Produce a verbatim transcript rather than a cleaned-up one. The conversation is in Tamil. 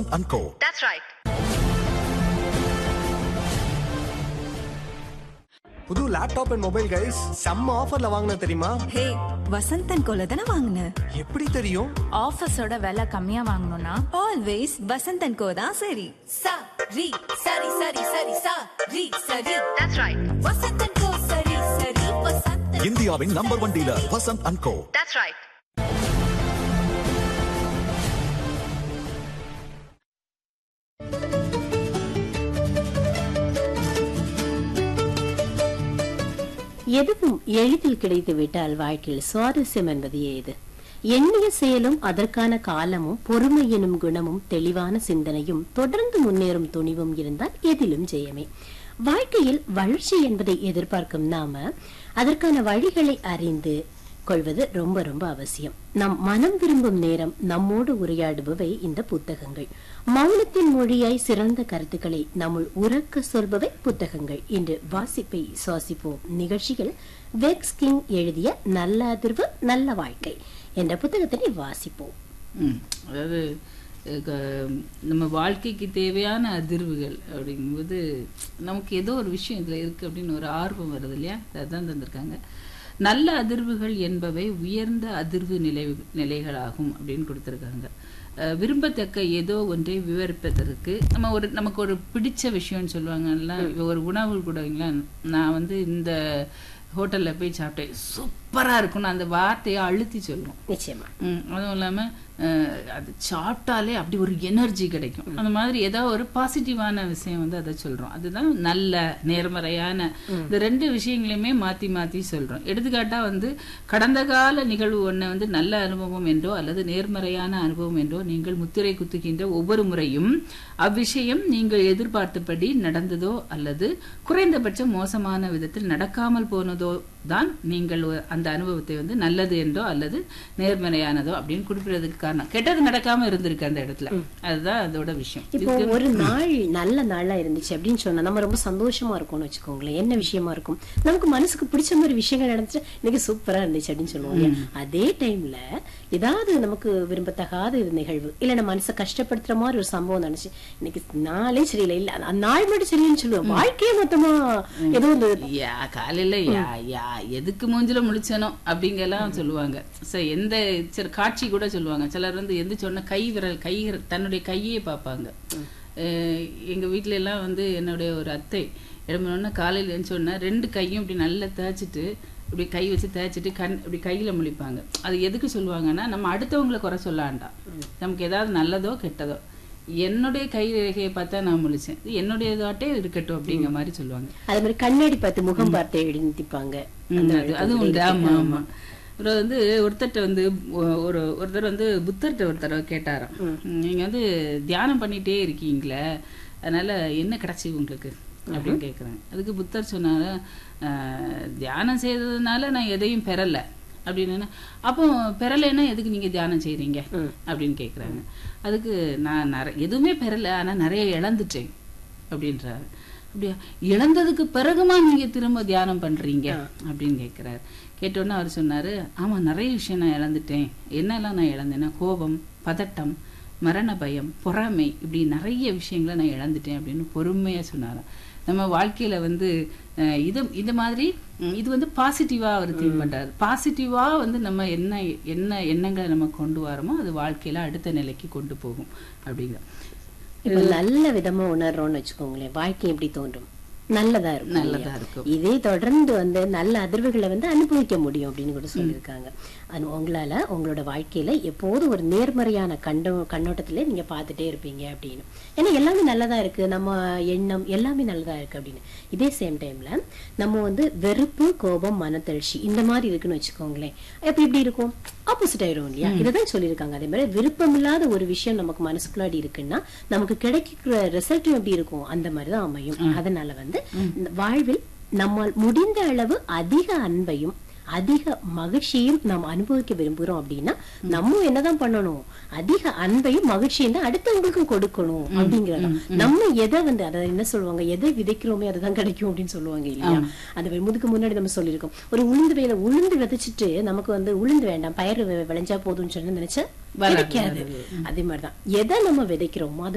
Vasant and Co. That's right. புது லேப்டாப் அண்ட் மொபைல் கைஸ் செம்ம ஆஃபர்ல வாங்குன தெரியுமா? ஹே, வசந்த் அண்ட் கோல தான வாங்குன? எப்படி தெரியும்? ஆஃபர்ஸோட விலை கம்மியா வாங்கணும்னா ஆல்வேஸ் வசந்த் அண்ட் கோ தான் சரி. சா ரி சரி சரி சரி சா ரி சரி. That's right. வசந்த் அண்ட் கோ சரி சரி வசந்த். இந்தியாவின் number one dealer Vasanth and go. That's right. எதுவும் எளிதில் கிடைத்து விட்டால் வாழ்க்கையில் சுவாரஸ்யம் என்பது ஏது? எண்ணிய செயலும் அதற்கான காலமும் பொறுமை எனும் குணமும் தெளிவான சிந்தனையும் தொடர்ந்து முன்னேறும் துணிவும் இருந்தால் எதிலும் ஜெயமே. வாழ்க்கையில் வளர்ச்சி என்பதை எதிர்பார்க்கும் நாம அதற்கான வழிகளை அறிந்து கொள்வது ரொம்ப ரொம்ப அவசியம். நம் மனம் விரும்பும் நேரம் நம்மோடு உரையாடுபவை இந்த புத்தகங்கள். மௌனத்தின் மொழியாய் சிறந்த கருத்துக்களை நம்முள் உறக்க சொல்பவை புத்தகங்கள். இன்று வாசிப்பை சுவாசிப்போம் நிகழ்ச்சிகள் வெக்ஸ் கிங் எழுதிய நல்ல அதிர்வு நல்ல வாழ்க்கை என்ற புத்தகத்தினை வாசிப்போம். அதாவது நம்ம வாழ்க்கைக்கு தேவையான அதிர்வுகள் அப்படிங்கும்போது நமக்கு ஏதோ ஒரு விஷயம் இதுல இருக்கு அப்படின்னு ஒரு ஆர்வம் வருது இல்லையா? அதுதான் தந்திருக்காங்க. நல்ல அதிர்வுகள் என்பவை உயர்ந்த அதிர்வு நிலை நிலைகளாகும் அப்படின்னு கொடுத்துருக்காங்க. விரும்பத்தக்க ஏதோ ஒன்றை விவரிப்பதற்கு நம்ம ஒரு நமக்கு ஒரு பிடிச்ச விஷயம்னு சொல்லுவாங்கல்ல, ஒரு உணவு கூடங்களா, நான் வந்து இந்த ஹோட்டல்ல போய் சாப்பிட்டேன் சூப்பரா இருக்கும்னு அந்த வார்த்தையை அழுத்தி சொல்லுவோம். நிச்சயமா. அதுவும் இல்லாம அது சாப்பிட்டாலே அப்படி ஒரு எனர்ஜி கிடைக்கும். அந்த மாதிரி ஏதாவது ஒரு பாசிட்டிவான விஷயம் வந்து அதை சொல்றோம். அதுதான் நல்ல நேர்மறையான இந்த ரெண்டு விஷயங்களையுமே மாத்தி மாத்தி சொல்றோம். எடுத்துக்காட்டா வந்து கடந்த கால நிகழ்வு ஒண்ணு வந்து நல்ல அனுபவம் என்றோ அல்லது நேர்மறையான அனுபவம் என்றோ நீங்கள் முத்திரை குத்துகின்ற ஒவ்வொரு முறையும் அவ்விஷயம் நீங்கள் எதிர்பார்த்தபடி நடந்ததோ அல்லது குறைந்தபட்சம் மோசமான விதத்தில் நடக்காமல் போனதோ தான் நீங்கள் அந்த அனுபவத்தை வந்து நல்லது என்றோ அல்லது நேர்மறையானதோ அப்படின்னு குறிப்பிடுறதுக்கு காரணம் கெட்டது நடக்காம இருந்திருக்கு அந்த இடத்துல. அதுதான் அதோட விஷயம். இப்போ ஒரு நாள் நல்ல நாளா இருந்துச்சு அப்படின்னு சொன்னா நம்ம ரொம்ப சந்தோஷமா இருக்கும்னு வச்சுக்கோங்களேன். என்ன விஷயமா இருக்கும்? நமக்கு மனசுக்கு பிடிச்ச மாதிரி விஷயங்கள் நடந்துச்சு, இன்னைக்கு சூப்பரா இருந்துச்சு அப்படின்னு சொல்லுவாங்க. அதே டைம்ல ஏதாவது நமக்கு விரும்பத்தகாத ஒரு நிகழ்வு இல்ல நம்ம மனசை கஷ்டப்படுத்துற மாதிரி ஒரு சம்பவம் நடந்துச்சு, இன்னைக்கு நாளே சரியில்லை, இல்ல அந்த நாள் மட்டும் சரியில்லைன்னு சொல்லுவோம். வாழ்க்கையே மொத்தமா ஏதோ காலையில யா யா எதுக்கு மூஞ்சில முழிச்சனோ அப்படிங்கெல்லாம் சொல்லுவாங்க. எந்த காட்சி கூட சொல்லுவாங்க. சிலர் வந்து எந்த சொன்ன கை விரல் கை தன்னுடைய கையே பார்ப்பாங்க. எங்க வீட்டுல எல்லாம் வந்து என்னுடைய ஒரு அத்தை இடம்புனா காலையில சொன்னா ரெண்டு கையும் இப்படி நல்லா தேய்ச்சிட்டு இப்படி கை வச்சு தேய்ச்சிட்டு கண் இப்படி கையில முழிப்பாங்க. அது எதுக்கு சொல்லுவாங்கன்னா நம்ம அடுத்தவங்களை குறை சொல்லாண்டா, நமக்கு ஏதாவது நல்லதோ கெட்டதோ என்னுடைய கை ரேகையை பார்த்தா நான் முழிச்சேன், என்னுடைய தாட்டே இருக்கட்டும் அப்படிங்கிற மாதிரி சொல்லுவாங்க. அதே மாதிரி கண்ணாடி பார்த்து முகம் பார்த்து எழுதிப்பாங்க. அது உண்டு. ஆமா ஆமா. அப்புறம் வந்து ஒருத்தர்கிட்ட வந்து ஒரு ஒருத்தர் வந்து புத்தர்கிட்ட ஒருத்தர் கேட்டாராம், நீங்க வந்து தியானம் பண்ணிட்டே இருக்கீங்களே, அதனால என்ன கிடைச்சி உங்களுக்கு அப்படின்னு கேட்குறாங்க. அதுக்கு புத்தர் சொன்னால தியானம் செய்ததுனால நான் எதையும் பெறல அப்படின்னு. அப்போ பெறலைன்னா எதுக்கு நீங்க தியானம் செய்றீங்க அப்படின்னு கேட்குறாங்க. அதுக்கு நான் நிறைய எதுவுமே பெறல, ஆனா நிறைய இழந்துட்டேன் அப்படின்றாரு. அப்படியா, இழந்ததுக்கு பிறகுமா நீங்க திரும்ப தியானம் பண்றீங்க அப்படின்னு கேட்கிறாரு. கேட்டோன்னு அவர் சொன்னாரு, ஆமா நிறைய விஷயம் நான் இழந்துட்டேன். என்னெல்லாம் நான் இழந்தேன்னா கோபம், பதட்டம், மரண பயம், பொறாமை, இப்படி நிறைய விஷயங்களை நான் இழந்துட்டேன் அப்படின்னு பொறுமையா சொன்னாராம். நம்ம வாழ்க்கையில வந்து இது இந்த மாதிரி இது வந்து பாசிட்டிவா அவர் திங்க் பண்றாரு. பாசிட்டிவா வந்து நம்ம என்ன என்ன எண்ணங்களை நம்ம கொண்டு வரோமோ அது வாழ்க்கையில அடுத்த நிலைக்கு கொண்டு போகும் அப்படிங்கிற. இப்ப நல்ல விதமா உணர்றோம்னு வச்சுக்கோங்களேன், வாழ்க்கை எப்படி தோன்றும்? நல்லதா இருக்கும். நல்லதா இருக்கும். இதே தொடர்ந்து வந்து நல்ல அதிர்வுகளை வந்து அனுபவிக்க முடியும் அப்படின்னு கூட சொல்லியிருக்காங்க. உங்களால உங்களோட வாழ்க்கையில எப்போதும் ஒரு நேர்மறையான கண்ட கண்ணோட்டத்திலே நீங்க பார்த்துட்டே இருப்பீங்க அப்படின்னு. ஏன்னா எல்லாமே நல்லதா இருக்கு, நம்ம எண்ணம் எல்லாமே நல்லதா இருக்கு அப்படின்னு. இதே சேம் டைம்ல நம்ம வந்து வெறுப்பு, கோபம், மனத்தெழுச்சி இந்த மாதிரி இருக்குன்னு வச்சுக்கோங்களேன், எப்படி இப்படி இருக்கும்? ஆப்போசிட் ஆயிரும் இல்லையா? இதைதான் சொல்லியிருக்காங்க. அதே மாதிரி விருப்பம் இல்லாத ஒரு விஷயம் நமக்கு மனசுக்குள்ளாடி இருக்குன்னா நமக்கு கிடைக்கிற ரிசல்ட்டும் எப்படி இருக்கும்? அந்த மாதிரிதான் அமையும். அதனால வந்து வாழ்வில் நம்மால் முடிந்த அளவு அதிக அன்பையும் அதிக மகிழ்ச்சியும் நாம் அனுபவிக்க விரும்புகிறோம் அப்படின்னா நம்ம என்னதான் பண்ணணும்? அதிக அன்பையும் மகிழ்ச்சியும் தான் அடுத்தவங்களுக்கும் கொடுக்கணும் அப்படிங்கறத. நம்ம எதை வந்து அதை என்ன சொல்லுவாங்க, எதை விதைக்கிறோமே அதுதான் கிடைக்கும் அப்படின்னு சொல்லுவாங்க இல்லையா? அந்த முதுக்கு முன்னாடி நம்ம சொல்லியிருக்கோம், ஒரு உளுந்து வேலை உளுந்து விதைச்சிட்டு நமக்கு வந்து உளுந்து வேண்டாம் பயிர் விளைஞ்சா போதும்னு சொல்லி நினைச்சா விதைக்காது. அதே மாதிரிதான் எதை நம்ம விதைக்கிறோமோ அது